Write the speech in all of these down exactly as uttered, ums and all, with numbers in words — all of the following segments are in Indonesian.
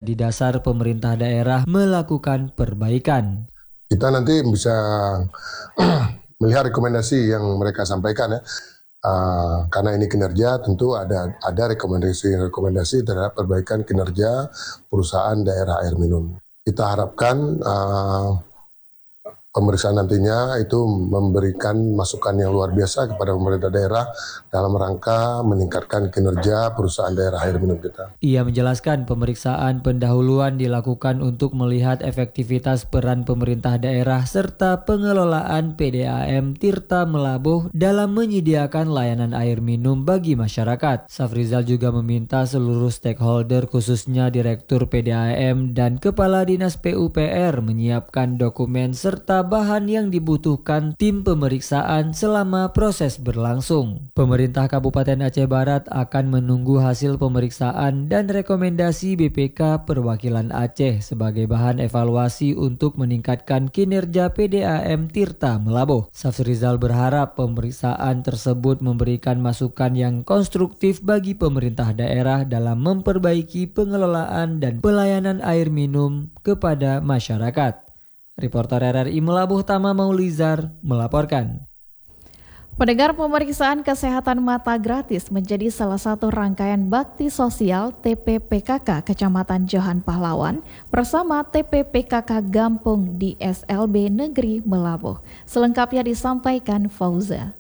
menjadi dasar pemerintah daerah melakukan perbaikan. Kita nanti bisa melihat rekomendasi yang mereka sampaikan ya. Uh, karena ini kinerja, tentu ada ada rekomendasi-rekomendasi terhadap perbaikan kinerja perusahaan daerah air minum. Kita harapkan uh, pemeriksaan nantinya itu memberikan masukan yang luar biasa kepada pemerintah daerah dalam rangka meningkatkan kinerja perusahaan daerah air minum kita. Ia menjelaskan pemeriksaan pendahuluan dilakukan untuk melihat efektivitas peran pemerintah daerah serta pengelolaan P D A M Tirta Melabuh dalam menyediakan layanan air minum bagi masyarakat. Safrizal juga meminta seluruh stakeholder khususnya Direktur P D A M dan Kepala Dinas P U P R menyiapkan dokumen serta bahan yang dibutuhkan tim pemeriksaan selama proses berlangsung. Pemerintah Kabupaten Aceh Barat akan menunggu hasil pemeriksaan dan rekomendasi B P K Perwakilan Aceh sebagai bahan evaluasi untuk meningkatkan kinerja P D A M Tirta Melabuh. Safrizal berharap pemeriksaan tersebut memberikan masukan yang konstruktif bagi pemerintah daerah dalam memperbaiki pengelolaan dan pelayanan air minum kepada masyarakat. Reporter R R I Melabuh Tama Maulizar melaporkan. Pendengar, pemeriksaan kesehatan mata gratis menjadi salah satu rangkaian bakti sosial T P P K K Kecamatan Johan Pahlawan bersama T P P K K Gampung di S L B Negeri Melabuh. Selengkapnya disampaikan Fauza.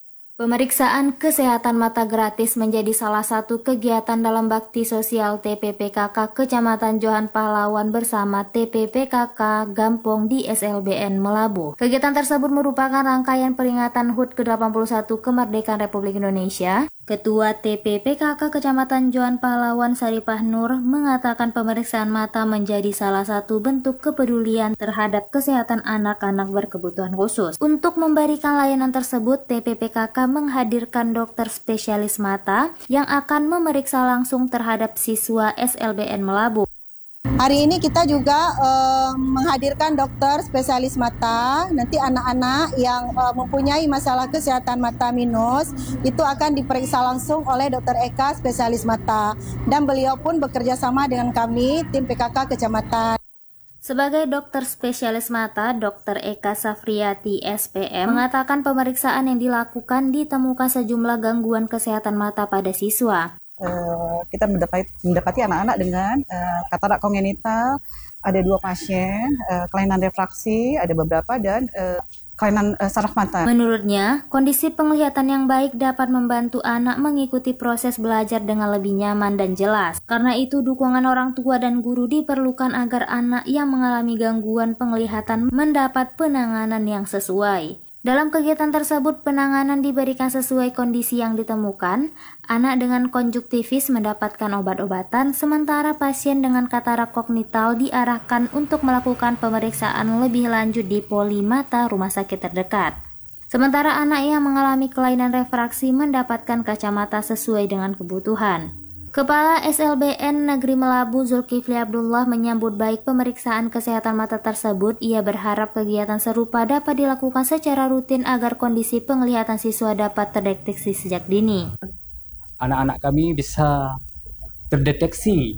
Pemeriksaan kesehatan mata gratis menjadi salah satu kegiatan dalam bakti sosial T P P K K Kecamatan Johan Pahlawan bersama T P P K K Gampung di S L B N Melabuh. Kegiatan tersebut merupakan rangkaian peringatan H U T ke delapan puluh satu Kemerdekaan Republik Indonesia. Ketua T P P K K Kecamatan Johan Pahlawan Saripah Nur mengatakan pemeriksaan mata menjadi salah satu bentuk kepedulian terhadap kesehatan anak-anak berkebutuhan khusus. Untuk memberikan layanan tersebut, T P P K K menghadirkan dokter spesialis mata yang akan memeriksa langsung terhadap siswa S L B N Melabuh. Hari ini kita juga uh, menghadirkan dokter spesialis mata. Nanti anak-anak yang uh, mempunyai masalah kesehatan mata minus itu akan diperiksa langsung oleh dokter Eka spesialis mata. Dan beliau pun bekerja sama dengan kami, tim P K K Kecamatan. Sebagai dokter spesialis mata, dokter Eka Safriyati S P M mengatakan pemeriksaan yang dilakukan ditemukan sejumlah gangguan kesehatan mata pada siswa. Uh, kita mendapati, mendapati anak-anak dengan uh, katarak kongenital, ada dua pasien, uh, kelainan refraksi, ada beberapa, dan uh, kelainan uh, saraf mata. Menurutnya, kondisi penglihatan yang baik dapat membantu anak mengikuti proses belajar dengan lebih nyaman dan jelas. Karena itu, dukungan orang tua dan guru diperlukan agar anak yang mengalami gangguan penglihatan mendapat penanganan yang sesuai. Dalam kegiatan tersebut, penanganan diberikan sesuai kondisi yang ditemukan. Anak dengan konjuktivis mendapatkan obat-obatan, sementara pasien dengan katarak kognital diarahkan untuk melakukan pemeriksaan lebih lanjut di poli mata rumah sakit terdekat. Sementara anak yang mengalami kelainan refraksi mendapatkan kacamata sesuai dengan kebutuhan. Kepala S L B N Negeri Melabuh Zulkifli Abdullah menyambut baik pemeriksaan kesehatan mata tersebut. Ia berharap kegiatan serupa dapat dilakukan secara rutin agar kondisi penglihatan siswa dapat terdeteksi sejak dini. Anak-anak kami bisa terdeteksi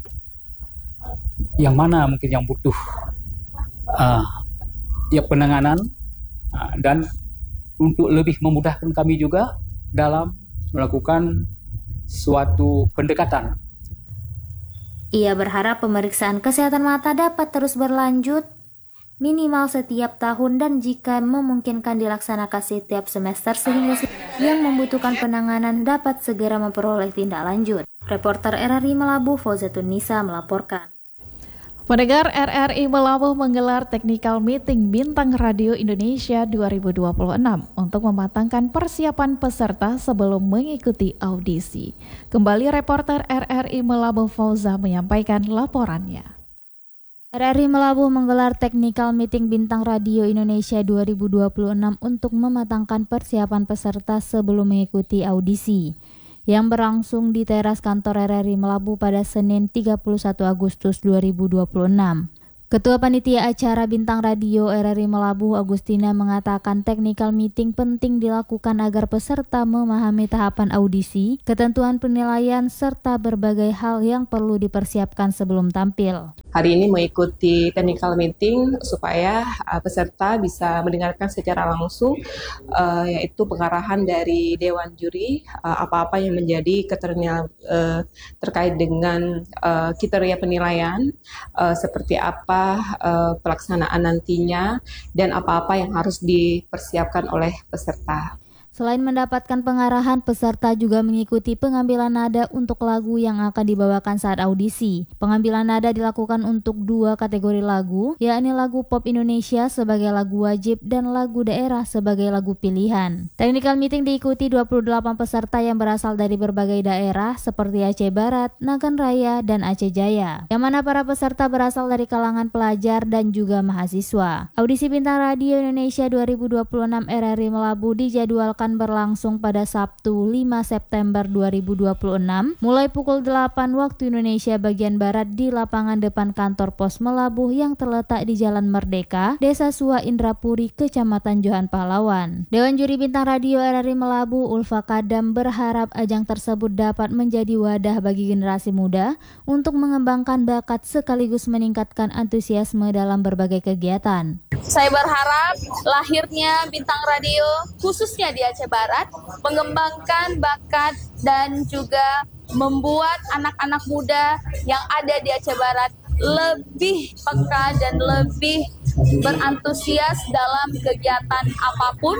yang mana mungkin yang butuh uh, ya penanganan uh, dan untuk lebih memudahkan kami juga dalam melakukan suatu pendekatan. Ia berharap pemeriksaan kesehatan mata dapat terus berlanjut minimal setiap tahun dan jika memungkinkan dilaksanakan setiap semester sehingga yang membutuhkan penanganan dapat segera memperoleh tindak lanjut. Reporter R R I Melabuh Fauzatun Nisa melaporkan. Pendengar, R R I Melabuh menggelar technical meeting Bintang Radio Indonesia dua ribu dua puluh enam untuk mematangkan persiapan peserta sebelum mengikuti audisi. Kembali reporter R R I Melabuh Fauza menyampaikan laporannya. R R I Melabuh menggelar technical meeting Bintang Radio Indonesia dua ribu dua puluh enam untuk mematangkan persiapan peserta sebelum mengikuti audisi yang berlangsung di teras kantor R R I Melabuh pada Senin tiga puluh satu Agustus dua ribu dua puluh enam. Ketua Panitia Acara Bintang Radio R R I Melabuh Agustina mengatakan technical meeting penting dilakukan agar peserta memahami tahapan audisi, ketentuan penilaian, serta berbagai hal yang perlu dipersiapkan sebelum tampil. hari ini mengikuti technical meeting supaya uh, peserta bisa mendengarkan secara langsung uh, yaitu pengarahan dari Dewan Juri uh, apa-apa yang menjadi kriteria uh, terkait dengan uh, kriteria penilaian uh, seperti apa uh, pelaksanaan nantinya dan apa-apa yang harus dipersiapkan oleh peserta. Selain mendapatkan pengarahan, peserta juga mengikuti pengambilan nada untuk lagu yang akan dibawakan saat audisi. Pengambilan nada dilakukan untuk dua kategori lagu, yakni lagu pop Indonesia sebagai lagu wajib dan lagu daerah sebagai lagu pilihan. Technical meeting diikuti dua puluh delapan peserta yang berasal dari berbagai daerah seperti Aceh Barat, Nagan Raya, dan Aceh Jaya, yang mana para peserta berasal dari kalangan pelajar dan juga mahasiswa. Audisi Bintang Radio Indonesia dua ribu dua puluh enam R R I Melabu dijadwalkan akan berlangsung pada Sabtu lima September dua ribu dua puluh enam mulai pukul delapan waktu Indonesia bagian Barat di lapangan depan kantor Pos Melabuh yang terletak di Jalan Merdeka, Desa Suwa Indrapuri, Kecamatan Johan Pahlawan. Dewan Juri Bintang Radio R R I Melabuh Ulfa Kadam berharap ajang tersebut dapat menjadi wadah bagi generasi muda untuk mengembangkan bakat sekaligus meningkatkan antusiasme dalam berbagai kegiatan. Saya berharap lahirnya Bintang Radio khususnya di Aceh Barat mengembangkan bakat dan juga membuat anak-anak muda yang ada di Aceh Barat lebih peka dan lebih berantusias dalam kegiatan apapun,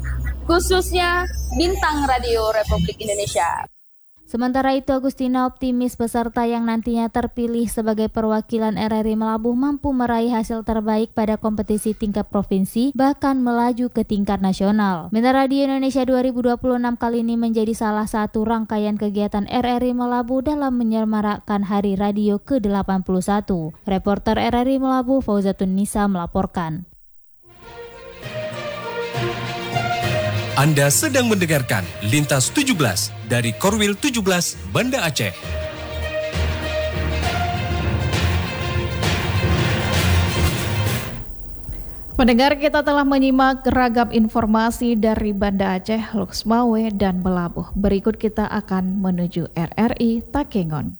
khususnya Bintang Radio Republik Indonesia. Sementara itu, Agustina optimis peserta yang nantinya terpilih sebagai perwakilan R R I Melabuh mampu meraih hasil terbaik pada kompetisi tingkat provinsi, bahkan melaju ke tingkat nasional. Bintang Radio Indonesia dua ribu dua puluh enam kali ini menjadi salah satu rangkaian kegiatan R R I Melabuh dalam menyemarakkan Hari Radio ke delapan puluh satu. Reporter R R I Melabuh Fauzatun Nisa melaporkan. Anda sedang mendengarkan Lintas tujuh belas dari Korwil tujuh belas Banda Aceh. Pendengar, kita telah menyimak ragam informasi dari Banda Aceh, Luxmawe, dan Melabuh. Berikut kita akan menuju R R I Takengon.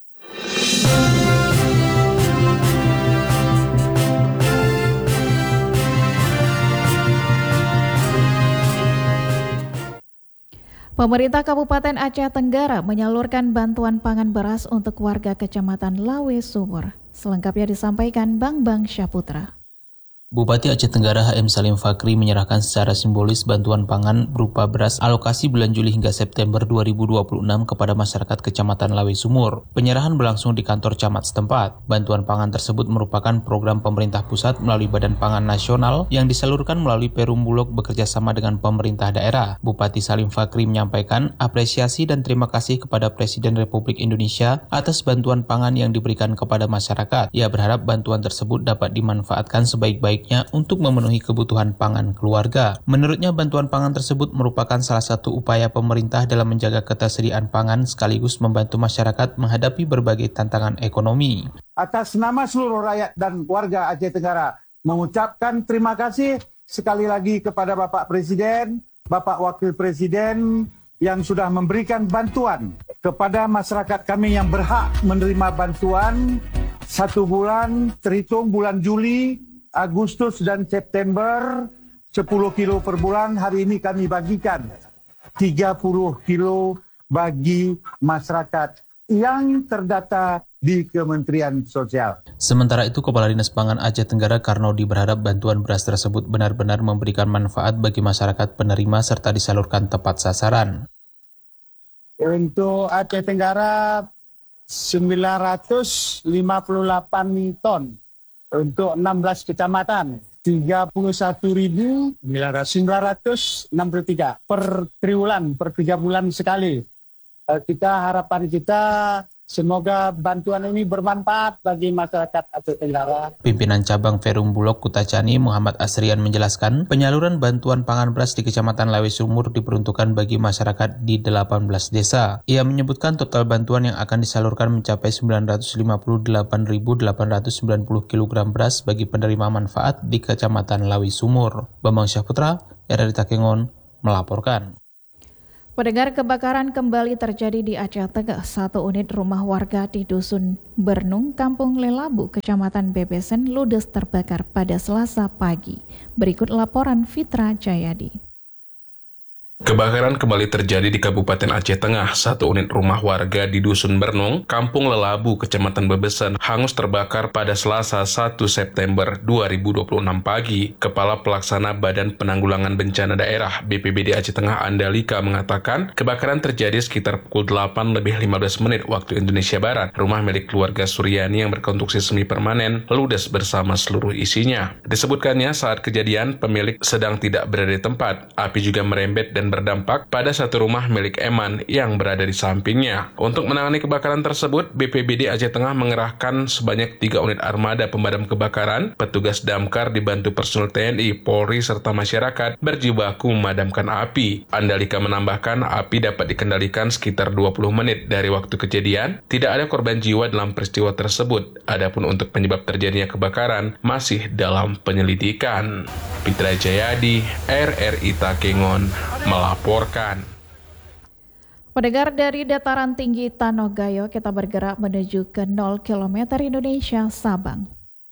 Pemerintah Kabupaten Aceh Tenggara menyalurkan bantuan pangan beras untuk warga Kecamatan Lawe Sumur. Selengkapnya disampaikan Bang Bang Syaputra. Bupati Aceh Tenggara H M Salim Fakri menyerahkan secara simbolis bantuan pangan berupa beras alokasi bulan Juli hingga September dua ribu dua puluh enam kepada masyarakat Kecamatan Lawe Sumur. Penyerahan berlangsung di kantor camat setempat. Bantuan pangan tersebut merupakan program pemerintah pusat melalui Badan Pangan Nasional yang disalurkan melalui Perum Bulog bekerjasama dengan pemerintah daerah. Bupati Salim Fakri menyampaikan apresiasi dan terima kasih kepada Presiden Republik Indonesia atas bantuan pangan yang diberikan kepada masyarakat. Ia berharap bantuan tersebut dapat dimanfaatkan sebaik-baik untuk memenuhi kebutuhan pangan keluarga. Menurutnya, bantuan pangan tersebut merupakan salah satu upaya pemerintah dalam menjaga ketersediaan pangan sekaligus membantu masyarakat menghadapi berbagai tantangan ekonomi. Atas nama seluruh rakyat dan warga Aceh Tenggara, mengucapkan terima kasih sekali lagi kepada Bapak Presiden, Bapak Wakil Presiden yang sudah memberikan bantuan kepada masyarakat kami yang berhak menerima bantuan satu bulan, terhitung bulan Juli, Agustus dan September, sepuluh kilo per bulan. Hari ini kami bagikan tiga puluh kilo bagi masyarakat yang terdata di Kementerian Sosial. Sementara itu, Kepala Dinas Pangan Aceh Tenggara Karnodi berharap bantuan beras tersebut benar-benar memberikan manfaat bagi masyarakat penerima serta disalurkan tepat sasaran. Untuk Aceh Tenggara sembilan ratus lima puluh delapan ton. Untuk enam belas kecamatan, tiga puluh satu ribu sembilan ratus enam puluh tiga per triwulan, per tiga bulan sekali. Kita harapan kita semoga bantuan ini bermanfaat bagi masyarakat Aceh Tenggara. Pimpinan Cabang Perum Bulog Kutacani Muhammad Asrian menjelaskan penyaluran bantuan pangan beras di Kecamatan Lawe Sumur diperuntukkan bagi masyarakat di delapan belas desa. Ia menyebutkan total bantuan yang akan disalurkan mencapai sembilan ratus lima puluh delapan ribu delapan ratus sembilan puluh kilogram beras bagi penerima manfaat di Kecamatan Lawe Sumur. Bambang Syahputra, R R I Takengon, melaporkan. Pendengar, kebakaran kembali terjadi di Aceh Tengah. Satu unit rumah warga di Dusun Bernung, Kampung Lelabu, Kecamatan Bebesen, ludes terbakar pada Selasa pagi. Berikut laporan Fitra Jayadi. Kebakaran kembali terjadi di Kabupaten Aceh Tengah. Satu unit rumah warga di Dusun Bernung, Kampung Lelabu, Kecamatan Bebesen, hangus terbakar pada Selasa satu September dua ribu dua puluh enam pagi. Kepala Pelaksana Badan Penanggulangan Bencana Daerah B P B D Aceh Tengah Andalika mengatakan, kebakaran terjadi sekitar pukul delapan lebih lima belas menit waktu Indonesia Barat. Rumah milik keluarga Suryani yang berkonstruksi semi permanen ludes bersama seluruh isinya. Disebutkannya saat kejadian, pemilik sedang tidak berada di tempat. Api juga merembet dan berdampak pada satu rumah milik Eman yang berada di sampingnya. Untuk menangani kebakaran tersebut, B P B D Aceh Tengah mengerahkan sebanyak tiga unit armada pemadam kebakaran, petugas damkar dibantu personel T N I, Polri, serta masyarakat berjibaku memadamkan api. Andalika menambahkan, api dapat dikendalikan sekitar dua puluh menit dari waktu kejadian. Tidak ada korban jiwa dalam peristiwa tersebut. Adapun untuk penyebab terjadinya kebakaran masih dalam penyelidikan. Fitra Jayadi, R R I Takengon, melaporkan. Pendengar, dari dataran tinggi Tanogayo, kita bergerak menuju ke nol kilometer Indonesia Sabang.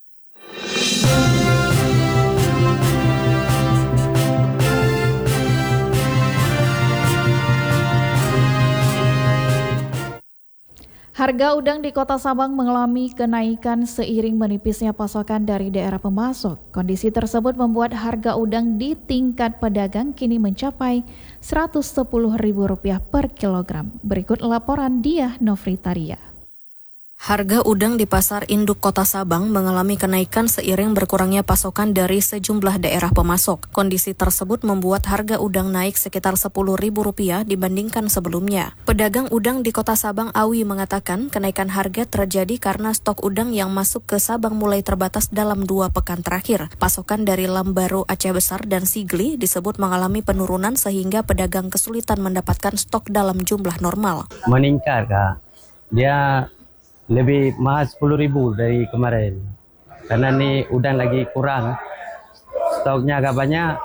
Harga udang di Kota Sabang mengalami kenaikan seiring menipisnya pasokan dari daerah pemasok. Kondisi tersebut membuat harga udang di tingkat pedagang kini mencapai seratus sepuluh ribu rupiah per kilogram. Berikut laporan Diah Novritaria. Harga udang di Pasar Induk Kota Sabang mengalami kenaikan seiring berkurangnya pasokan dari sejumlah daerah pemasok. Kondisi tersebut membuat harga udang naik sekitar sepuluh ribu rupiah dibandingkan sebelumnya. Pedagang udang di Kota Sabang, Awi, mengatakan kenaikan harga terjadi karena stok udang yang masuk ke Sabang mulai terbatas dalam dua pekan terakhir. Pasokan dari Lambaru, Aceh Besar, dan Sigli disebut mengalami penurunan sehingga pedagang kesulitan mendapatkan stok dalam jumlah normal. Meningkat, Kak. Dia lebih mahal sepuluh ribu dari kemarin. Karena nih udang lagi kurang, stoknya agak banyak,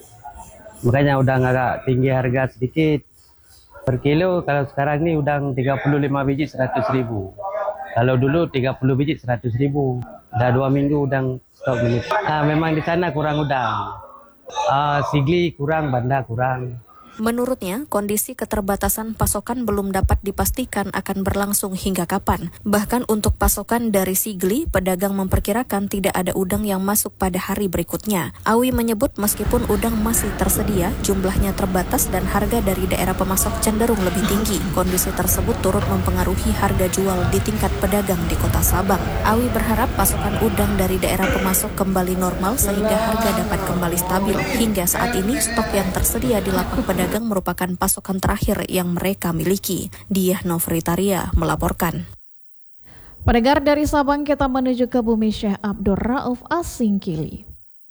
makanya udang agak tinggi harga sedikit. Per kilo kalau sekarang nih udang tiga puluh lima biji seratus ribu. Kalau dulu tiga puluh biji seratus ribu. Dah dua minggu udang stok menipis. Ah, memang di sana kurang udang. Ah, Sigli kurang, Banda kurang. Menurutnya, kondisi keterbatasan pasokan belum dapat dipastikan akan berlangsung hingga kapan. Bahkan untuk pasokan dari Sigli, pedagang memperkirakan tidak ada udang yang masuk pada hari berikutnya. Awi menyebut meskipun udang masih tersedia, jumlahnya terbatas dan harga dari daerah pemasok cenderung lebih tinggi. Kondisi tersebut turut mempengaruhi harga jual di tingkat pedagang di Kota Sabang. Awi berharap pasokan udang dari daerah pemasok kembali normal sehingga harga dapat kembali stabil. Hingga saat ini, stok yang tersedia di lapak pedagang Pedagang merupakan pasokan terakhir yang mereka miliki. Diah Novritaria melaporkan. Pendengar, dari Sabang kita menuju ke Bumi Syekh Abdur Rauf As-Singkili.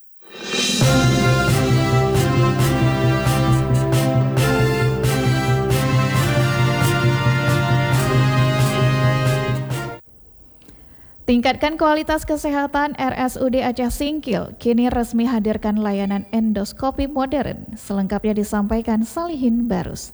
Tingkatkan kualitas kesehatan, R S U D Aceh Singkil kini resmi hadirkan layanan endoskopi modern. Selengkapnya disampaikan Salihin Barus.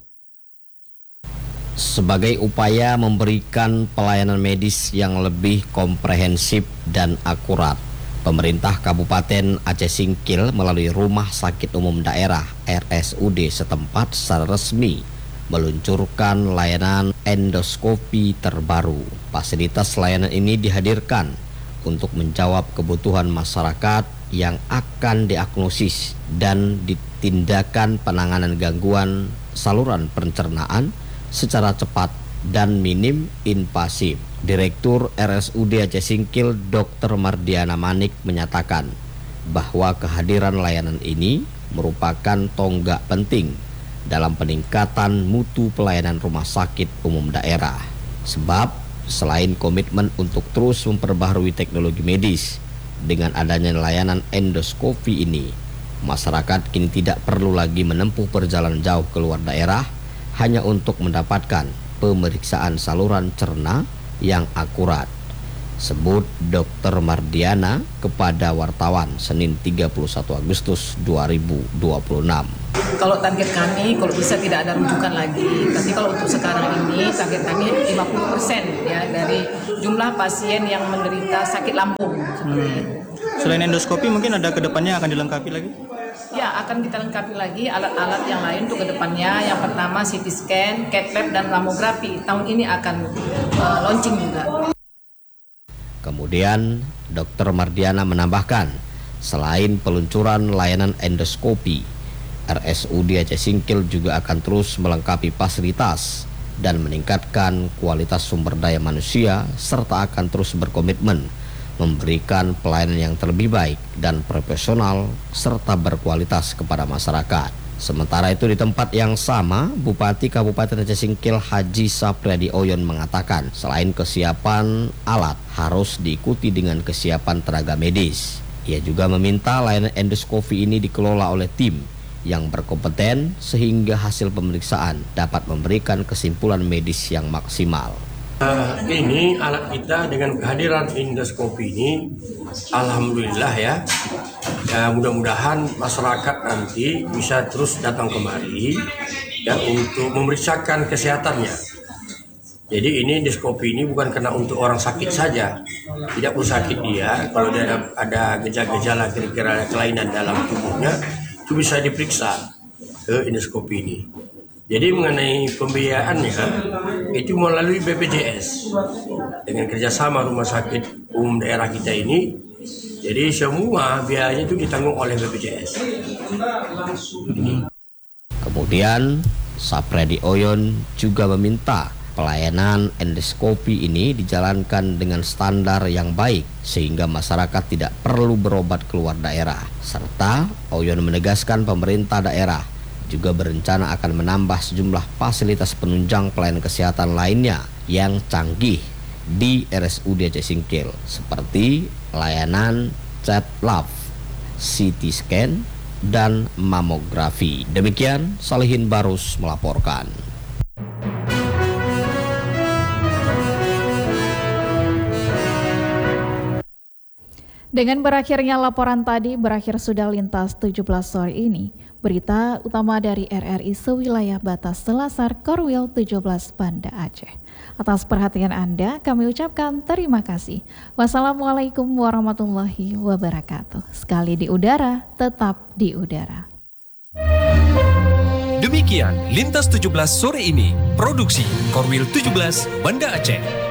Sebagai upaya memberikan pelayanan medis yang lebih komprehensif dan akurat, pemerintah Kabupaten Aceh Singkil melalui Rumah Sakit Umum Daerah R S U D setempat secara resmi meluncurkan layanan endoskopi terbaru. Fasilitas layanan ini dihadirkan untuk menjawab kebutuhan masyarakat yang akan diagnosis dan ditindakan penanganan gangguan saluran pencernaan secara cepat dan minim invasif. Direktur R S U D Aceh Singkil Dokter Mardiana Manik menyatakan bahwa kehadiran layanan ini merupakan tonggak penting dalam peningkatan mutu pelayanan rumah sakit umum daerah. Sebab selain komitmen untuk terus memperbaharui teknologi medis, dengan adanya layanan endoskopi ini, masyarakat kini tidak perlu lagi menempuh perjalanan jauh keluar daerah hanya untuk mendapatkan pemeriksaan saluran cerna yang akurat. sebut Dokter Mardiana kepada wartawan Senin tiga puluh satu Agustus dua ribu dua puluh enam. Kalau target kami, kalau bisa tidak ada rujukan lagi. Tapi kalau untuk sekarang ini, target kami lima puluh persen ya dari jumlah pasien yang menderita sakit lambung. Hmm. Selain endoskopi, mungkin ada kedepannya akan dilengkapi lagi? Ya, akan kita lengkapi lagi alat-alat yang lain untuk kedepannya. Yang pertama C T scan, cath lab, dan mamografi. Tahun ini akan uh, launching juga. Kemudian, Dokter Mardiana menambahkan, selain peluncuran layanan endoskopi, R S U D Aceh Singkil juga akan terus melengkapi fasilitas dan meningkatkan kualitas sumber daya manusia, serta akan terus berkomitmen memberikan pelayanan yang terlebih baik dan profesional serta berkualitas kepada masyarakat. Sementara itu di tempat yang sama, Bupati Kabupaten Aceh Singkil Haji Sapriadi Oyon mengatakan selain kesiapan alat harus diikuti dengan kesiapan tenaga medis. Ia juga meminta layanan endoskopi ini dikelola oleh tim yang berkompeten sehingga hasil pemeriksaan dapat memberikan kesimpulan medis yang maksimal. Uh, ini alat kita dengan kehadiran endoskopi ini, alhamdulillah ya, ya mudah-mudahan masyarakat nanti bisa terus datang kemari ya untuk memeriksakan kesehatannya. Jadi ini endoskopi ini bukan karena untuk orang sakit saja, tidak perlu sakit dia, kalau dia ada, ada gejala-gejala kira-kira kelainan dalam tubuhnya itu bisa diperiksa ke endoskopi ini. Jadi mengenai pembiayaannya itu melalui B P J S dengan kerjasama rumah sakit umum daerah kita ini. Jadi semua biayanya itu ditanggung oleh B P J S. Kemudian Sapriadi Oyon juga meminta pelayanan endoskopi ini dijalankan dengan standar yang baik sehingga masyarakat tidak perlu berobat keluar daerah. Serta Oyon menegaskan pemerintah daerah juga berencana akan menambah sejumlah fasilitas penunjang pelayanan kesehatan lainnya yang canggih di R S U D Aceh Singkil seperti layanan cath lab, C T scan, dan mamografi. Demikian Salihin Barus melaporkan. Dengan berakhirnya laporan tadi, berakhir sudah Lintas tujuh belas sore ini. Berita utama dari R R I sewilayah batas Selasar, Korwil tujuh belas, Banda Aceh. Atas perhatian Anda, kami ucapkan terima kasih. Wassalamualaikum warahmatullahi wabarakatuh. Sekali di udara, tetap di udara. Demikian Lintas tujuh belas sore ini, produksi Korwil tujuh belas, Banda Aceh.